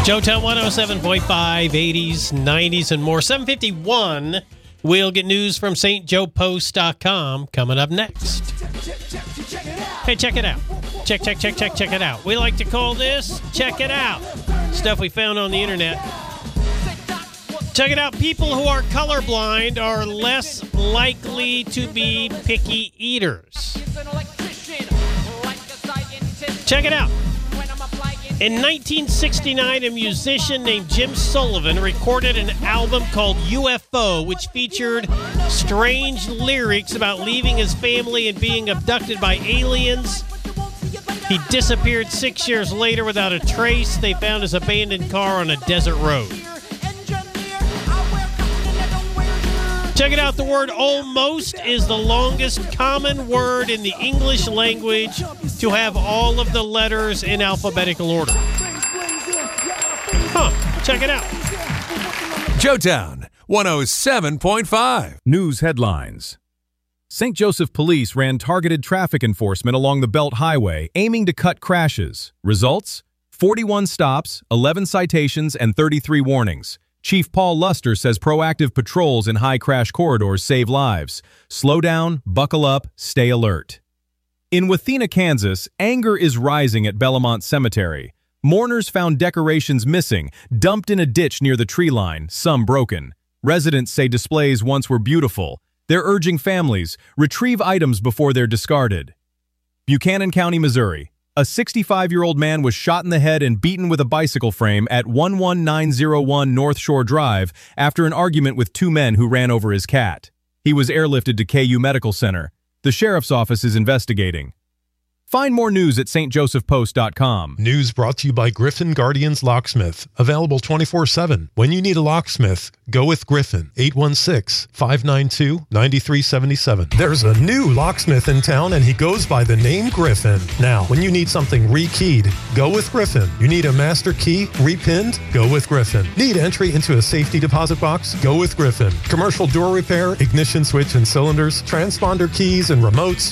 Joetown 107.5, 80s, 90s, and more. 7:51. We'll get news from stjoepost.com coming up next. Hey, check it out. Check it out. We like to call this Check It Out. Stuff we found on the internet. Check it out. People who are colorblind are less likely to be picky eaters. Check it out. In 1969, a musician named Jim Sullivan recorded an album called UFO, which featured strange lyrics about leaving his family and being abducted by aliens. He disappeared 6 years later without a trace. They found his abandoned car on a desert road. Check it out. The word almost is the longest common word in the English language to have all of the letters in alphabetical order. Check it out. Joetown 107.5. News headlines. St. Joseph Police ran targeted traffic enforcement along the Belt Highway, aiming to cut crashes. Results? 41 stops, 11 citations, and 33 warnings. Chief Paul Luster says proactive patrols in high crash corridors save lives. Slow down, buckle up, stay alert. In Wathena, Kansas, anger is rising at Bellamont Cemetery. Mourners found decorations missing, dumped in a ditch near the tree line, some broken. Residents say displays once were beautiful. They're urging families, retrieve items before they're discarded. Buchanan County, Missouri. A 65-year-old man was shot in the head and beaten with a bicycle frame at 11901 North Shore Drive after an argument with two men who ran over his cat. He was airlifted to KU Medical Center. The sheriff's office is investigating. Find more news at stjosephpost.com. News brought to you by Griffin Guardians Locksmith. Available 24/7. When you need a locksmith, go with Griffin. 816-592-9377. There's a new locksmith in town, and he goes by the name Griffin. Now, when you need something rekeyed, go with Griffin. You need a master key repinned? Go with Griffin. Need entry into a safety deposit box? Go with Griffin. Commercial door repair, ignition switch and cylinders, transponder keys and remotes?